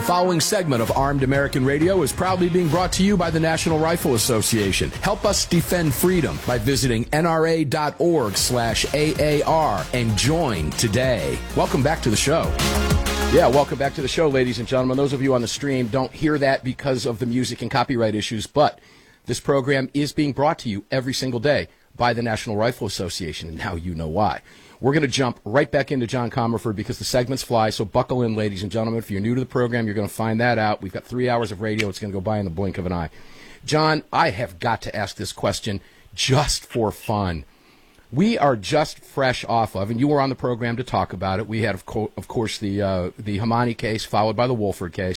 The following segment of Armed American Radio is proudly being brought to you by the National Rifle Association. Help us defend freedom by visiting nra.org/AAR and join today. Welcome back to the show. Yeah, welcome back to the show, ladies and gentlemen. Those of you on the stream don't hear that because of the music and copyright issues, but this program is being brought to you every single day by the National Rifle Association, and now you know why. We're going to jump right back into John Comerford because the segments fly, so buckle in, ladies and gentlemen. If you're new to the program, you're going to find that out. We've got 3 hours of radio. It's going to go by in the blink of an eye. John, I have got to ask this question just for fun. We are just fresh off of, and you were on the program to talk about it. We had, of course, the Hamani case followed by the Woolford case,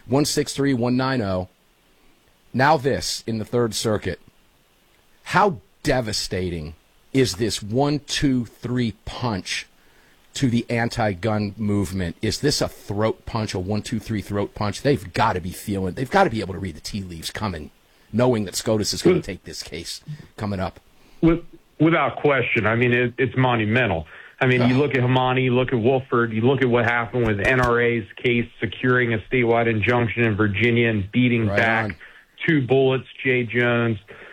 163-190. Now this in the Third Circuit. How devastating is this 1-2-3 punch to the anti-gun movement? Is this a throat punch, a 1-2-3 throat punch? They've got to be feeling, they've got to be able to read the tea leaves coming, knowing that SCOTUS is going to take this case coming up. Without question. I mean, it's monumental. I mean, you look at Hamani, you look at Woolford, you look at what happened with NRA's case securing a statewide injunction in Virginia and beating back 2 bullets, Jay Jones.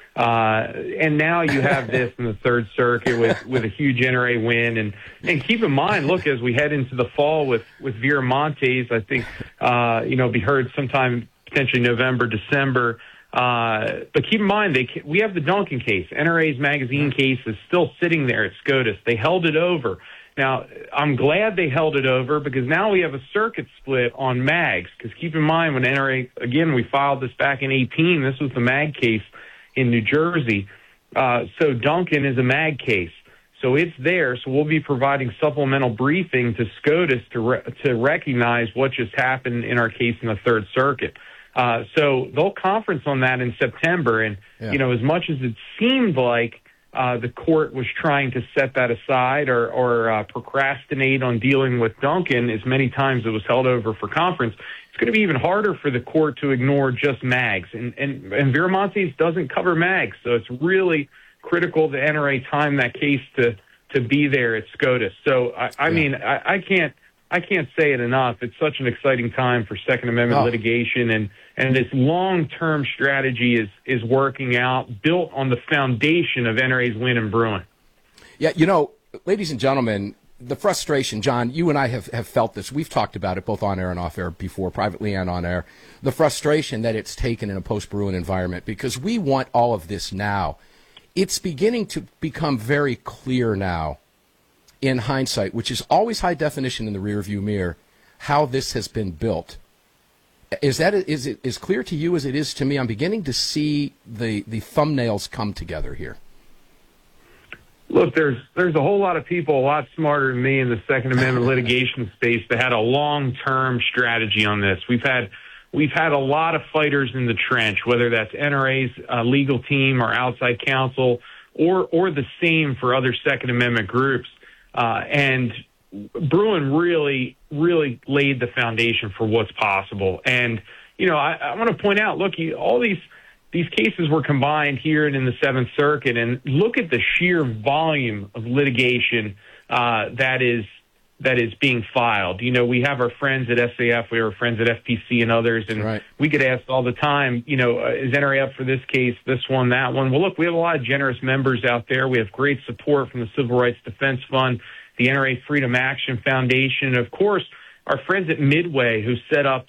And now you have this in the Third Circuit with a huge NRA win. And keep in mind, look, as we head into the fall with Viramontes, I think, be heard sometime potentially November, December. But keep in mind, we have the Duncan case. NRA's magazine case is still sitting there at SCOTUS. They held it over. Now, I'm glad they held it over because now we have a circuit split on mags. Because keep in mind, when NRA, again, we filed this back in 2018, this was the mag case in New Jersey. So Duncan is a mag case. So it's there. So we'll be providing supplemental briefing to SCOTUS to recognize what just happened in our case in the Third Circuit. So they'll conference on that in September. And, as much as it seemed like the court was trying to set that aside or procrastinate on dealing with Duncan as many times it was held over for conference, it's going to be even harder for the court to ignore just mags. And Viramontes doesn't cover mags, so it's really critical that NRA time that case to be there at SCOTUS. So, I mean, I can't say it enough. It's such an exciting time for Second Amendment litigation, and this long-term strategy is working out, built on the foundation of NRA's win in Bruin. Yeah, ladies and gentlemen, the frustration, John, you and I have felt this. We've talked about it both on air and off air before, privately and on air, the frustration that it's taken in a post-Bruin environment because we want all of this now. It's beginning to become very clear now in hindsight, which is always high definition in the rearview mirror, how this has been built. Is it as clear to you as it is to me? I'm beginning to see the thumbnails come together here. Look, there's a whole lot of people a lot smarter than me in the Second Amendment litigation space that had a long-term strategy on this. We've had a lot of fighters in the trench, whether that's NRA's legal team or outside counsel or the same for other Second Amendment groups. And Bruin really, really laid the foundation for what's possible. And, I want to point out, look, all these cases were combined here and in the Seventh Circuit, and look at the sheer volume of litigation that is being filed. We have our friends at SAF, we have our friends at FPC and others, and we get asked all the time, is NRA up for this case, this one, that one? Well, look, we have a lot of generous members out there. We have great support from the Civil Rights Defense Fund, the NRA Freedom Action Foundation, and of course, our friends at Midway who set up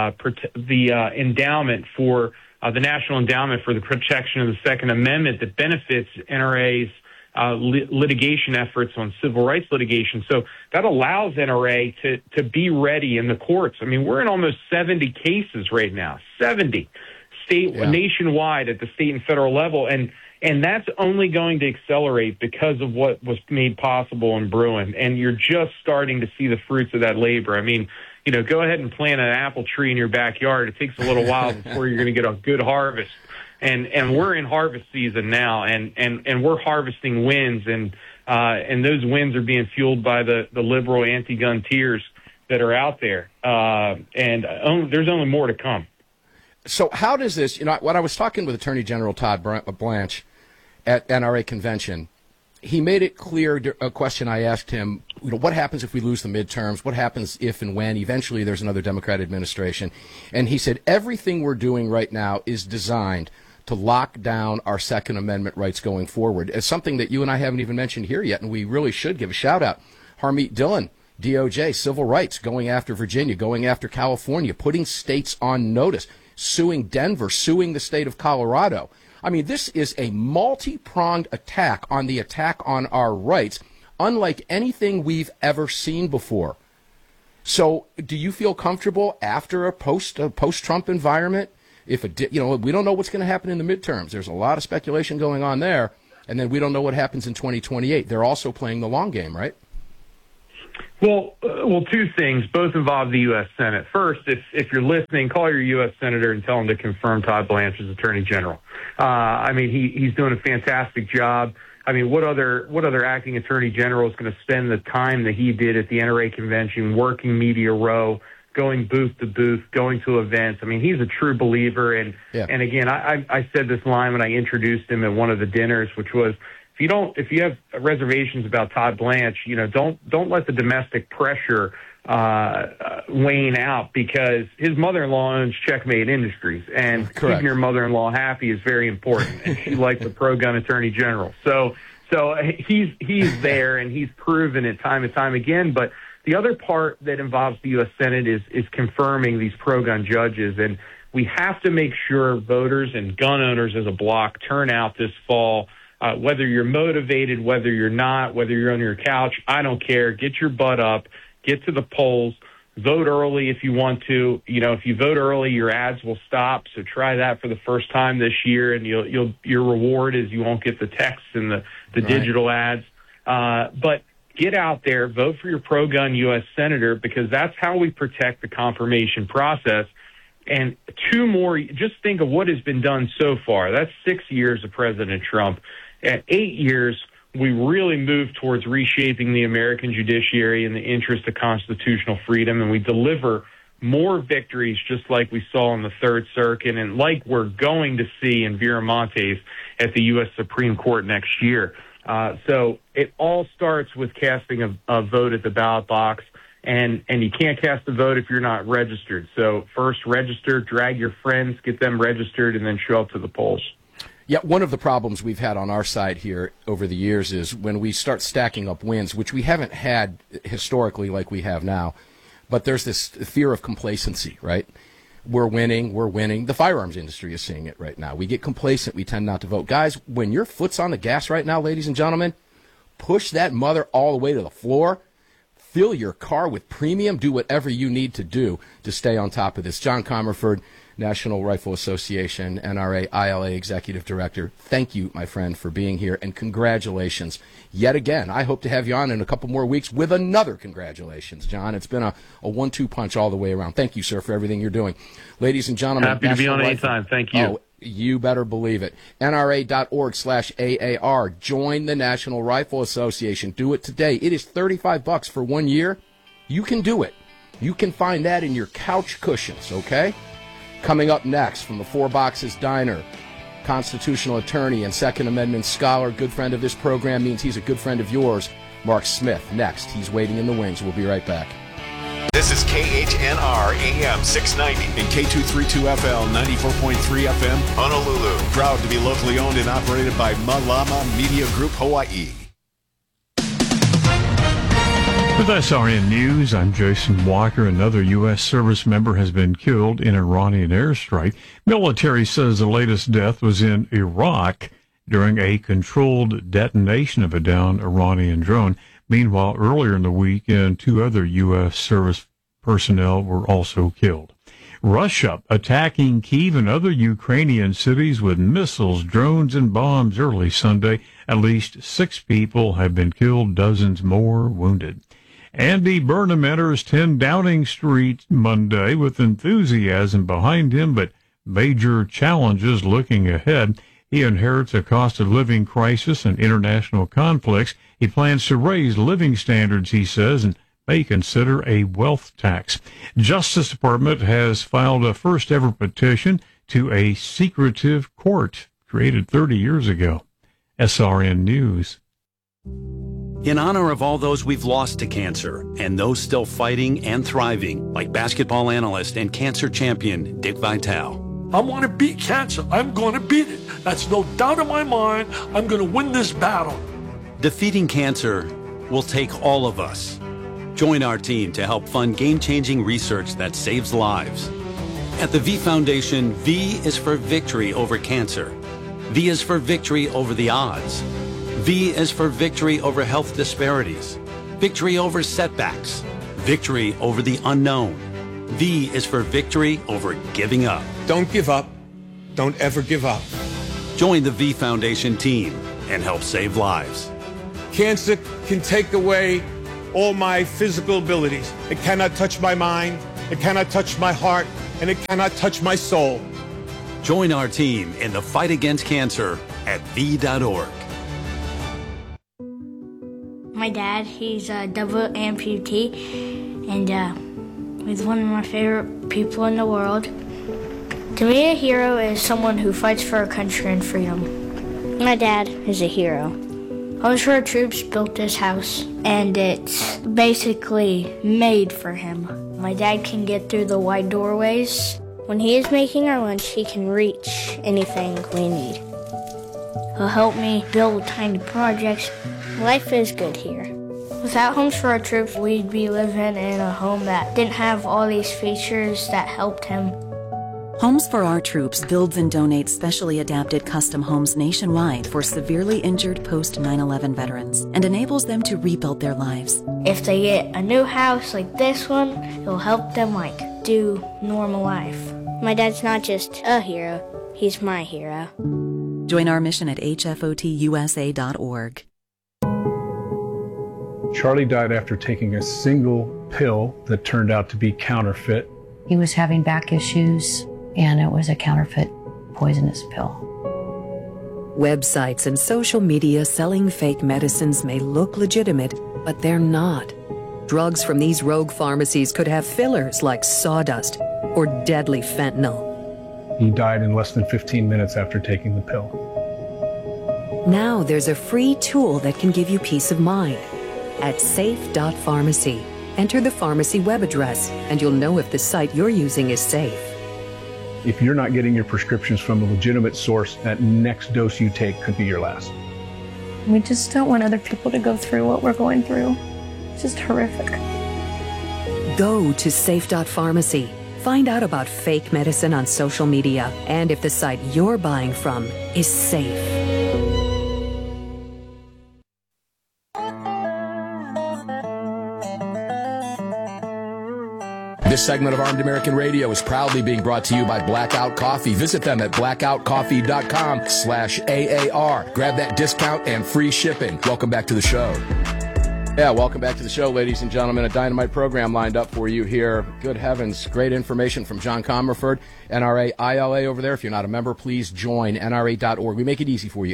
the endowment for the National Endowment for the Protection of the Second Amendment that benefits NRA's litigation efforts on civil rights litigation. So that allows NRA to be ready in the courts. I mean, we're in almost 70 cases right now, 70 nationwide at the state and federal level. And that's only going to accelerate because of what was made possible in Bruin. And you're just starting to see the fruits of that labor. I mean, go ahead and plant an apple tree in your backyard. It takes a little while before you're going to get a good harvest. And we're in harvest season now, and we're harvesting wins, and those wins are being fueled by the liberal anti-gun tiers that are out there. There's only more to come. So how does this, when I was talking with Attorney General Todd Blanche at NRA convention, he made it clear, a question I asked him, what happens if we lose the midterms? What happens if and when eventually there's another Democrat administration? And he said everything we're doing right now is designed to lock down our Second Amendment rights going forward. It's something that you and I haven't even mentioned here yet, and we really should give a shout out. Harmeet Dillon, DOJ, civil rights, going after Virginia, going after California, putting states on notice, suing Denver, suing the state of Colorado. I mean, this is a multi-pronged attack on our rights, unlike anything we've ever seen before. So do you feel comfortable after a post-Trump environment? If we don't know what's going to happen in the midterms. There's a lot of speculation going on there, and then we don't know what happens in 2028. They're also playing the long game, right? Well, two things. Both involve the U.S. Senate. First, if you're listening, call your U.S. Senator and tell him to confirm Todd Blanche as Attorney General. I mean, he's doing a fantastic job. I mean, what other acting Attorney General is going to spend the time that he did at the NRA convention, working Media Row, going booth to booth, going to events? I mean, he's a true believer. And again, I said this line when I introduced him at one of the dinners, which was, if you have reservations about Todd Blanche, don't let the domestic pressure wane out, because his mother-in-law owns Checkmate Industries, and keeping your mother-in-law happy is very important. And she likes the pro-gun Attorney General. So he's there, and he's proven it time and time again. But the other part that involves the U.S. Senate is confirming these pro-gun judges. And we have to make sure voters and gun owners as a bloc turn out this fall. Whether you're motivated, whether you're not, whether you're on your couch, I don't care. Get your butt up, get to the polls, vote early if you want to. If you vote early, your ads will stop. So try that for the first time this year, and your reward is you won't get the texts and the digital ads. But get out there, vote for your pro-gun U.S. Senator, because that's how we protect the confirmation process. And two more, just think of what has been done so far. That's 6 years of President Trump. At 8 years, we really moved towards reshaping the American judiciary in the interest of constitutional freedom, and we deliver more victories just like we saw in the Third Circuit and like we're going to see in Viramontes at the U.S. Supreme Court next year. So it all starts with casting a vote at the ballot box, and you can't cast a vote if you're not registered. So first register, drag your friends, get them registered, and then show up to the polls. Yeah, one of the problems we've had on our side here over the years is when we start stacking up wins, which we haven't had historically like we have now, but there's this fear of complacency, right? We're winning. The firearms industry is seeing it right now. We get complacent. We tend not to vote. Guys, when your foot's on the gas right now, ladies and gentlemen, push that mother all the way to the floor. Fill your car with premium. Do whatever you need to do to stay on top of this. John Comerford, National Rifle Association, NRA, ILA Executive Director. Thank you, my friend, for being here, and congratulations yet again. I hope to have you on in a couple more weeks with another congratulations, John. It's been a 1-2 punch all the way around. Thank you, sir, for everything you're doing. Ladies and gentlemen. Happy to be on anytime. Thank you. Oh, you better believe it. NRA.org/AAR. Join the National Rifle Association. Do it today. It is $35 for 1 year. You can do it. You can find that in your couch cushions, okay? Coming up next from the Four Boxes Diner, constitutional attorney and Second Amendment scholar, good friend of this program means he's a good friend of yours, Mark Smith. Next, he's waiting in the wings. We'll be right back. This is KHNR AM 690 and K232FL 94.3 FM, Honolulu. Proud to be locally owned and operated by Malama Media Group Hawaii. With SRN News, I'm Jason Walker. Another U.S. service member has been killed in an Iranian airstrike. Military says the latest death was in Iraq during a controlled detonation of a downed Iranian drone. Meanwhile, earlier in the weekend, 2 other U.S. service personnel were also killed. Russia attacking Kyiv and other Ukrainian cities with missiles, drones, and bombs early Sunday. At least 6 people have been killed, dozens more wounded. Andy Burnham enters 10 Downing Street Monday with enthusiasm behind him, but major challenges looking ahead. He inherits a cost of living crisis and international conflicts. He plans to raise living standards, he says, and may consider a wealth tax. Justice Department has filed a first-ever petition to a secretive court created 30 years ago. SRN News. In honor of all those we've lost to cancer and those still fighting and thriving, like basketball analyst and cancer champion Dick Vitale. I want to beat cancer. I'm going to beat it. That's no doubt in my mind. I'm going to win this battle. Defeating cancer will take all of us. Join our team to help fund game-changing research that saves lives. At the V Foundation, V is for victory over cancer. V is for victory over the odds. V is for victory over health disparities, victory over setbacks, victory over the unknown. V is for victory over giving up. Don't give up. Don't ever give up. Join the V Foundation team and help save lives. Cancer can take away all my physical abilities. It cannot touch my mind, it cannot touch my heart, and it cannot touch my soul. Join our team in the fight against cancer at V.org. My dad, he's a double amputee, and he's one of my favorite people in the world. To me, a hero is someone who fights for our country and freedom. My dad is a hero. Homes for Our Troops built this house, and it's basically made for him. My dad can get through the wide doorways. When he is making our lunch, he can reach anything we need. He'll help me build tiny projects. Life is good here. Without Homes for Our Troops, we'd be living in a home that didn't have all these features that helped him. Homes for Our Troops builds and donates specially adapted custom homes nationwide for severely injured post-9/11 veterans and enables them to rebuild their lives. If they get a new house like this one, it'll help them do normal life. My dad's not just a hero, he's my hero. Join our mission at hfotusa.org. Charlie died after taking a single pill that turned out to be counterfeit. He was having back issues, and it was a counterfeit poisonous pill. Websites and social media selling fake medicines may look legitimate, but they're not. Drugs from these rogue pharmacies could have fillers like sawdust or deadly fentanyl. He died in less than 15 minutes after taking the pill. Now there's a free tool that can give you peace of mind. At safe.pharmacy, enter the pharmacy web address, and you'll know if the site you're using is safe. If you're not getting your prescriptions from a legitimate source, that next dose you take could be your last. We just don't want other people to go through what we're going through. It's just horrific. Go to safe.pharmacy. Find out about fake medicine on social media and if the site you're buying from is safe. This segment of Armed American Radio is proudly being brought to you by Blackout Coffee. Visit them at blackoutcoffee.com/AAR. Grab that discount and free shipping. Welcome back to the show. Yeah, welcome back to the show, ladies and gentlemen. A dynamite program lined up for you here. Good heavens, great information from John Comerford, NRA ILA over there. If you're not a member, please join NRA.org. We make it easy for you,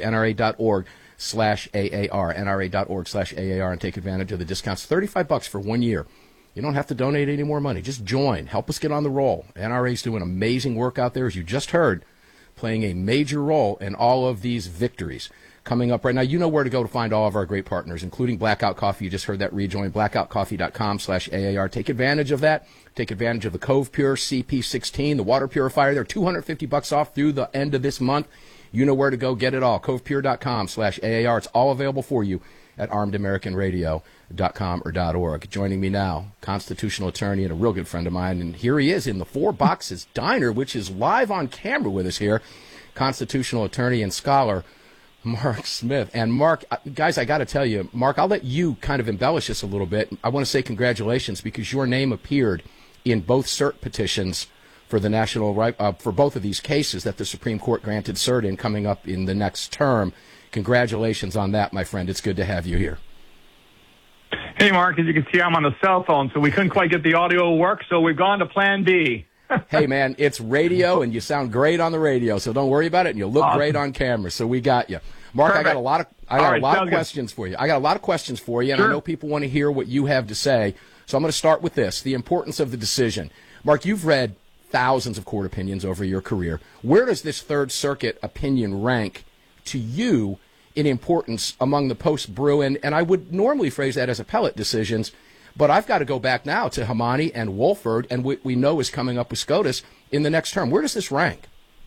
NRA.org/AAR, NRA.org/AAR, and take advantage of the discounts. $35 for 1 year. You don't have to donate any more money. Just join. Help us get on the roll. NRA's doing amazing work out there, as you just heard, playing a major role in all of these victories. Coming up right now, you know where to go to find all of our great partners, including Blackout Coffee. You just heard that rejoin, blackoutcoffee.com/AAR. Take advantage of that. Take advantage of the Cove Pure CP16, the water purifier. They're $250 off through the end of this month. You know where to go. Get it all. covepure.com/AAR. It's all available for you at armedamericanradio.com or .org. Joining me now, constitutional attorney and a real good friend of mine, and here he is in the Four Boxes Diner, which is live on camera with us here, constitutional attorney and scholar Mark Smith. And Mark, guys, I got to tell you, Mark, I'll let you kind of embellish this a little bit. I want to say congratulations because your name appeared in both cert petitions for the national for both of these cases that the Supreme Court granted cert in coming up in the next term. Congratulations on that, my friend. It's good to have you here. Hey, Mark, as you can see, I'm on the cell phone, so we couldn't quite get the audio to work, so we've gone to plan B. Hey, man, it's radio, and you sound great on the radio, so don't worry about it, and you look great on camera, so we got you. Mark, perfect. I got a lot of questions for you. I got a lot of questions for you, and I know people want to hear what you have to say, so I'm going to start with this, the importance of the decision. Mark, you've read thousands of court opinions over your career. Where does this Third Circuit opinion rank to you in importance among the post-Bruin, and I would normally phrase that as appellate decisions, but I've got to go back now to Hamani and Wolford, and we know is coming up with SCOTUS in the next term. Where does this rank?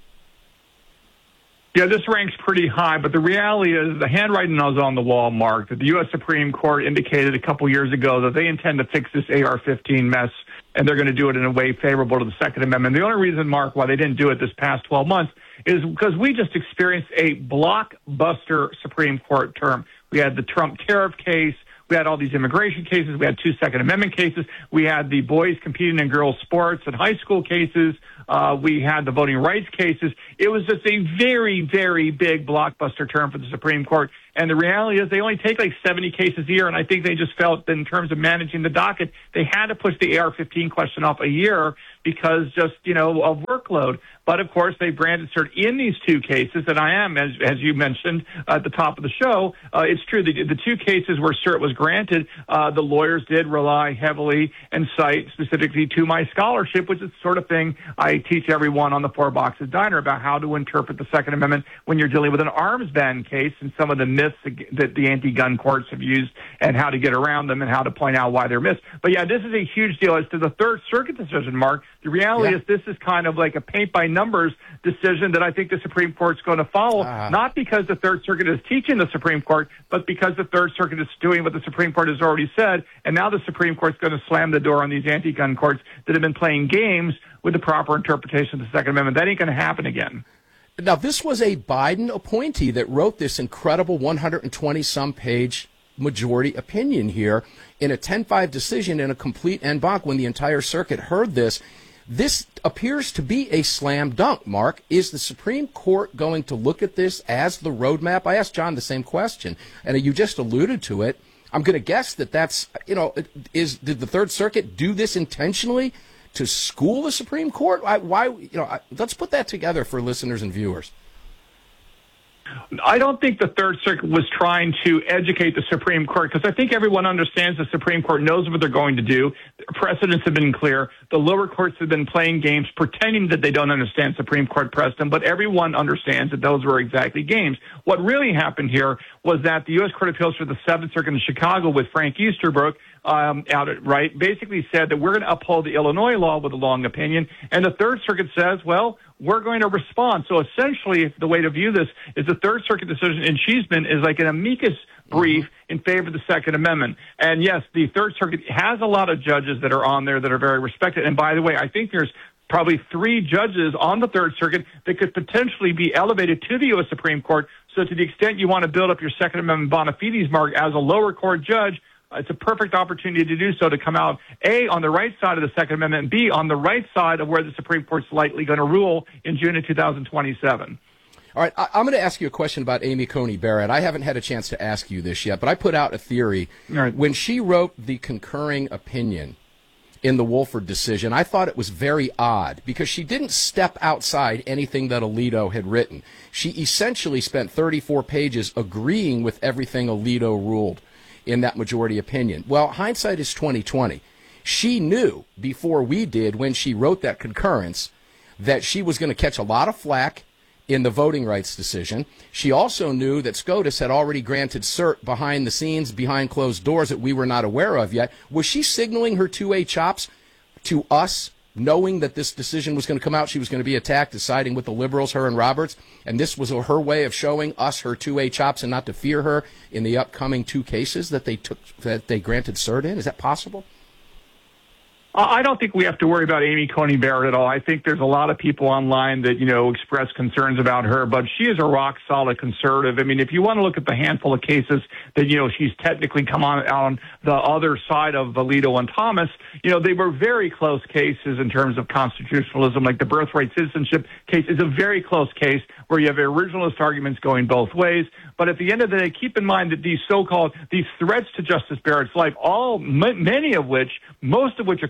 Yeah, this ranks pretty high, but the reality is the handwriting is on the wall, Mark, that the U.S. Supreme Court indicated a couple years ago that they intend to fix this AR-15 mess, and they're going to do it in a way favorable to the Second Amendment. The only reason, Mark, why they didn't do it this past 12 months is because we just experienced a blockbuster Supreme Court term. We had the Trump tariff case. We had all these immigration cases. We had 2 Second Amendment cases. We had the boys competing in girls' sports and high school cases. We had the voting rights cases. It was just a very, very big blockbuster term for the Supreme Court. And the reality is they only take like 70 cases a year, and I think they just felt that in terms of managing the docket, they had to push the AR-15 question off a year because just, of workload. But, of course, they granted cert in these 2 cases, and I am, as you mentioned at the top of the show, it's true. The 2 cases where cert was granted, the lawyers did rely heavily and cite specifically to my scholarship, which is the sort of thing I teach everyone on the Four Boxes Diner about how to interpret the Second Amendment when you're dealing with an arms ban case and some of the myths that the anti-gun courts have used and how to get around them and how to point out why they're missed. But, yeah, this is a huge deal. As to the Third Circuit decision, Mark, the reality is this is kind of like a paint-by-numbers decision that I think the Supreme Court's going to follow, not because the Third Circuit is teaching the Supreme Court, but because the Third Circuit is doing what the Supreme Court has already said, and now the Supreme Court's going to slam the door on these anti-gun courts that have been playing games with the proper interpretation of the Second Amendment. That ain't going to happen again. Now, this was a Biden appointee that wrote this incredible 120-some page majority opinion here in a 10-5 decision in a complete en banc when the entire circuit heard this. This appears to be a slam dunk, Mark. Is the Supreme Court going to look at this as the roadmap? I asked John the same question, and you just alluded to it. I'm going to guess that that's, did the Third Circuit do this intentionally to school the Supreme Court? Let's put that together for listeners and viewers. I don't think the Third Circuit was trying to educate the Supreme Court because I think everyone understands the Supreme Court knows what they're going to do. Precedents have been clear. The lower courts have been playing games, pretending that they don't understand Supreme Court precedent, but everyone understands that those were exactly games. What really happened here was that the U.S. Court of Appeals for the Seventh Circuit in Chicago with Frank Easterbrook basically said that we're going to uphold the Illinois law with a long opinion, and the Third Circuit says, well, we're going to respond. So essentially, the way to view this is the Third Circuit decision in Cheeseman is like an amicus brief in favor of the Second Amendment. And yes, the Third Circuit has a lot of judges that are on there that are very respected. And by the way, I think there's probably 3 judges on the Third Circuit that could potentially be elevated to the U.S. Supreme Court. So to the extent you want to build up your Second Amendment bona fides, Mark, as a lower court judge, it's a perfect opportunity to do so, to come out, A, on the right side of the Second Amendment, and B, on the right side of where the Supreme Court's likely going to rule in June of 2027. All right, I'm going to ask you a question about Amy Coney Barrett. I haven't had a chance to ask you this yet, but I put out a theory. Right. When she wrote the concurring opinion in the Wolford decision, I thought it was very odd because she didn't step outside anything that Alito had written. She essentially spent 34 pages agreeing with everything Alito ruled in that majority opinion. Well, hindsight is 20/20. She knew before we did, when she wrote that concurrence, that she was going to catch a lot of flack in the voting rights decision. She also knew that SCOTUS had already granted cert behind the scenes, behind closed doors that we were not aware of yet. Was she signaling her 2A chops to us, knowing that this decision was going to come out? She was going to be attacked, deciding with the liberals, her and Roberts, and this was her way of showing us her 2A chops and not to fear her in the upcoming 2 cases that they granted cert in? Is that possible? I don't think we have to worry about Amy Coney Barrett at all. I think there's a lot of people online that, express concerns about her, but she is a rock-solid conservative. I mean, if you want to look at the handful of cases that, she's technically come on the other side of Alito and Thomas, they were very close cases in terms of constitutionalism, like the birthright citizenship case is a very close case where you have originalist arguments going both ways. But at the end of the day, keep in mind that these threats to Justice Barrett's life, most of which occurred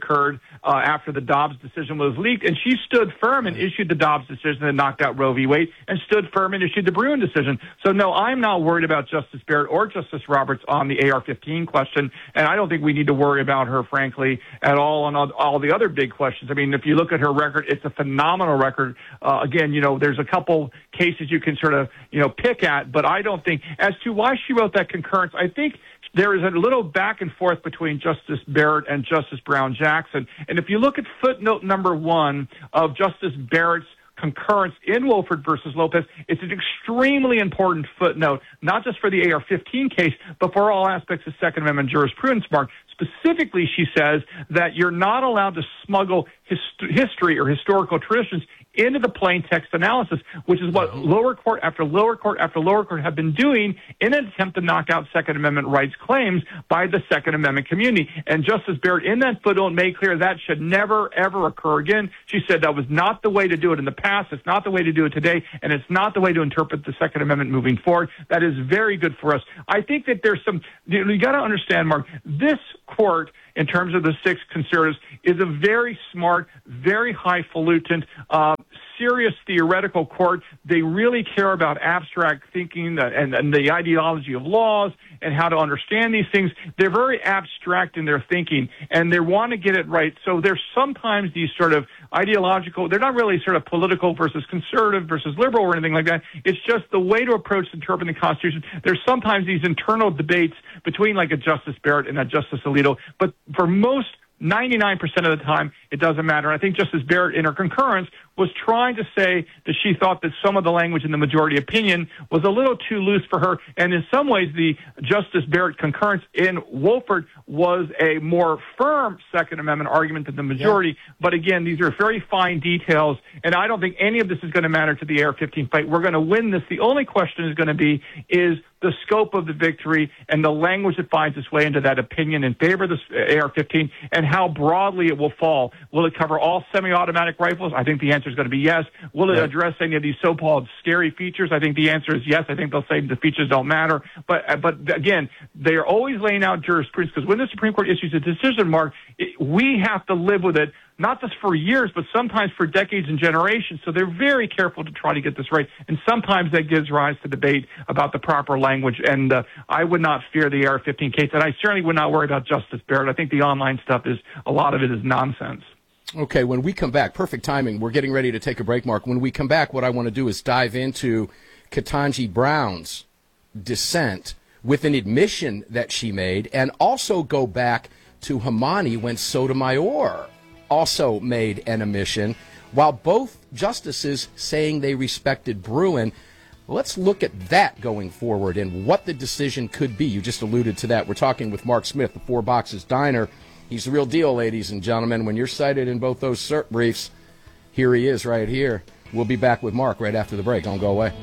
occurred after the Dobbs decision was leaked, and she stood firm and issued the Dobbs decision that knocked out Roe v. Wade, and stood firm and issued the Bruen decision. So, no, I'm not worried about Justice Barrett or Justice Roberts on the AR-15 question, and I don't think we need to worry about her, frankly, at all on all the other big questions. I mean, if you look at her record, it's a phenomenal record. Again, there's a couple cases you can sort of, pick at, but I don't think, as to why she wrote that concurrence, I think there is a little back and forth between Justice Barrett and Justice Brown Jackson. And if you look at footnote number 1 of Justice Barrett's concurrence in Wofford versus Lopez, it's an extremely important footnote, not just for the AR-15 case, but for all aspects of Second Amendment jurisprudence, Mark. Specifically, she says that you're not allowed to smuggle history or historical traditions into the plain text analysis, which is what lower court after lower court after lower court have been doing in an attempt to knock out Second Amendment rights claims by the Second Amendment community. And Justice Barrett, in that footnote, made clear that should never, ever occur again. She said that was not the way to do it in the past, it's not the way to do it today, and it's not the way to interpret the Second Amendment moving forward. That is very good for us. I think that there's some, you got to understand, Mark, this court, in terms of the 6 conservatives, is a very smart, very highfalutin, serious theoretical court. They really care about abstract thinking and the ideology of laws and how to understand these things. They're very abstract in their thinking, and they want to get it right. So there's sometimes these sort of ideological, they're not really sort of political versus conservative versus liberal or anything like that. It's just the way to approach interpreting the Constitution. There's sometimes these internal debates between like a Justice Barrett and a Justice Alito, but for most 99% of the time, it doesn't matter. I think Justice Barrett, in her concurrence, was trying to say that she thought that some of the language in the majority opinion was a little too loose for her. And in some ways, the Justice Barrett concurrence in Wofford was a more firm Second Amendment argument than the majority. Yeah. But again, these are very fine details, and I don't think any of this is going to matter to the AR-15 fight. We're going to win this. The only question is going to be is the scope of the victory and the language that finds its way into that opinion in favor of the AR-15 and how broadly it will fall. Will it cover all semi-automatic rifles? I think the answer is going to be yes. Will it address any of these so-called scary features? I think the answer is yes. I think they'll say the features don't matter. But again, they are always laying out jurisprudence, because when the Supreme Court issues a decision, Mark, we have to live with it, not just for years, but sometimes for decades and generations. So they're very careful to try to get this right. And sometimes that gives rise to debate about the proper language. And I would not fear the AR-15 case. And I certainly would not worry about Justice Barrett. I think the online stuff a lot of it is nonsense. Okay, when we come back, perfect timing. We're getting ready to take a break, Mark. When we come back, what I want to do is dive into Ketanji Brown's dissent with an admission that she made, and also go back to Hamani when Sotomayor also made an admission, while both justices saying they respected Bruen. Let's look at that going forward and what the decision could be. You just alluded to that. We're talking with Mark Smith, the Four Boxes Diner. He's the real deal, ladies and gentlemen. When you're cited in both those cert briefs, here he is right here. We'll be back with Mark right after the break. Don't go away.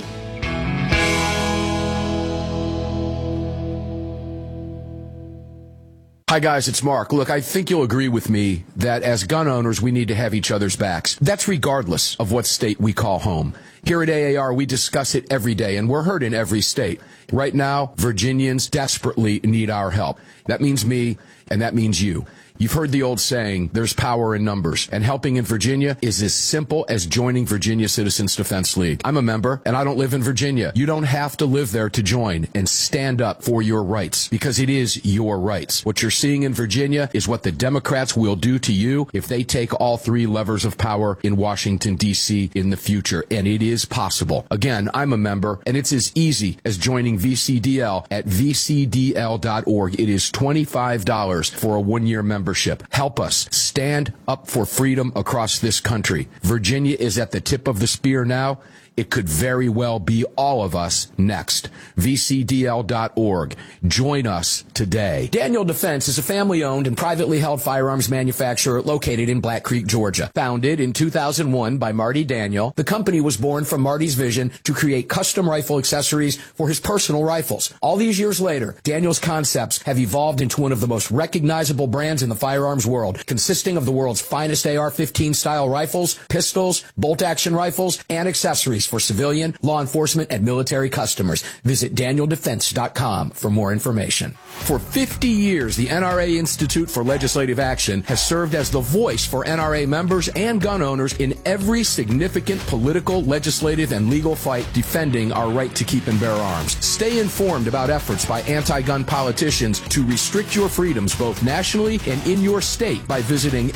Hi, guys, it's Mark. Look, I think you'll agree with me that as gun owners, we need to have each other's backs. That's regardless of what state we call home. Here at AAR, we discuss it every day, and we're heard in every state. Right now, Virginians desperately need our help. That means me, and that means you. You've heard the old saying, there's power in numbers, and helping in Virginia is as simple as joining Virginia Citizens Defense League. I'm a member, and I don't live in Virginia. You don't have to live there to join and stand up for your rights, because it is your rights. What you're seeing in Virginia is what the Democrats will do to you if they take all 3 levers of power in Washington, D.C. in the future, and it is possible. Again, I'm a member, and it's as easy as joining VCDL at vcdl.org. It is $25 for a 1-year membership. Help us stand up for freedom across this country. Virginia is at the tip of the spear now. It could very well be all of us next. VCDL.org. Join us today. Daniel Defense is a family-owned and privately held firearms manufacturer located in Black Creek, Georgia. Founded in 2001 by Marty Daniel, the company was born from Marty's vision to create custom rifle accessories for his personal rifles. All these years later, Daniel's concepts have evolved into one of the most recognizable brands in the firearms world, consisting of the world's finest AR-15 style rifles, pistols, bolt-action rifles, and accessories for civilian, law enforcement, and military customers. Visit DanielDefense.com for more information. For 50 years, the NRA Institute for Legislative Action has served as the voice for NRA members and gun owners in every significant political, legislative, and legal fight defending our right to keep and bear arms. Stay informed about efforts by anti-gun politicians to restrict your freedoms both nationally and in your state by visiting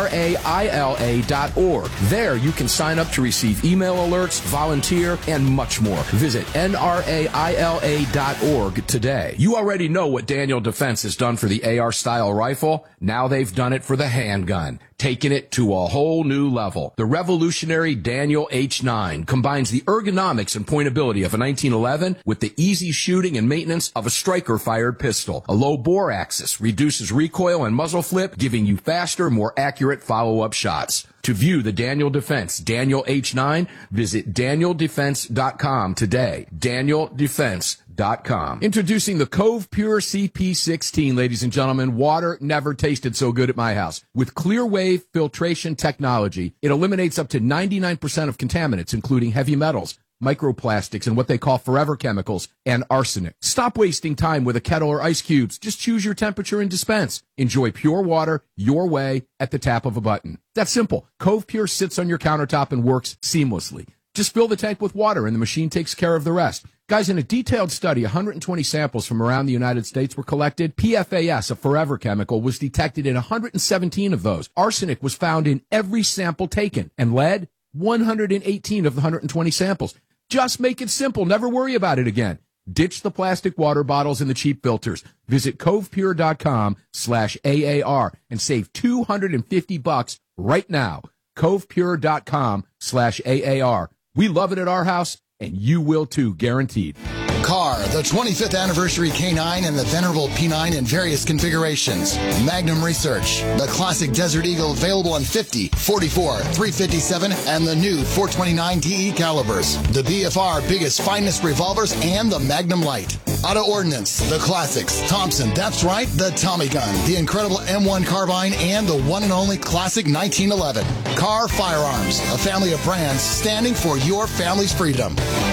nraila.org. There you can sign up to receive email alerts, volunteer, and much more. Visit nraila.org today. You already know what Daniel Defense has done for the AR-style rifle. Now they've done it for the handgun, taking it to a whole new level. The revolutionary Daniel H9 combines the ergonomics and pointability of a 1911 with the easy shooting and maintenance of a striker-fired pistol. A low bore axis reduces recoil and muzzle flip, giving you faster, more accurate follow-up shots. To view the Daniel Defense Daniel H9, visit DanielDefense.com today. DanielDefense.com. Introducing the Cove Pure CP16, ladies and gentlemen. Water never tasted so good at my house. With clear wave filtration technology, it eliminates up to 99% of contaminants, including heavy metals, microplastics, and what they call forever chemicals, and arsenic. Stop wasting time with a kettle or ice cubes. Just choose your temperature and dispense. Enjoy pure water your way at the tap of a button. That's simple. Cove Pure sits on your countertop and works seamlessly. Just fill the tank with water and the machine takes care of the rest. Guys, in a detailed study, 120 samples from around the United States were collected. PFAS, a forever chemical, was detected in 117 of those. Arsenic was found in every sample taken, and lead, 118 of the 120 samples. Just make it simple. Never worry about it again. Ditch the plastic water bottles and the cheap filters. Visit covepure.com/AAR and save $250 right now. covepure.com/AAR. We love it at our house, and you will too, guaranteed. Car, the 25th anniversary K9 and the venerable P9 in various configurations. Magnum Research, the classic Desert Eagle available in 50, 44, 357, and the new 429 DE calibers. The BFR biggest, finest revolvers, and the Magnum Light. Auto Ordnance, the classics. Thompson, that's right, the Tommy gun, the incredible M1 carbine, and the one and only classic 1911. Car Firearms, a family of brands standing for your family's freedom.